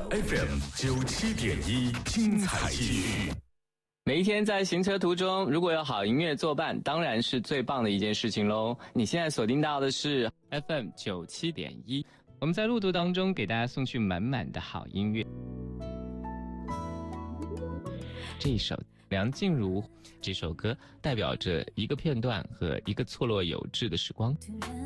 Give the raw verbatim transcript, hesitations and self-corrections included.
F M 九七点一，精彩继续。 每一天在行车途中，如果有好音乐作伴，当然是最棒的一件事情喽。你现在锁定到的是 F M 九七点一，我们在路途当中给大家送去满满的好音乐。这一首梁静茹这首歌代表着一个片段和一个错落有致的时光。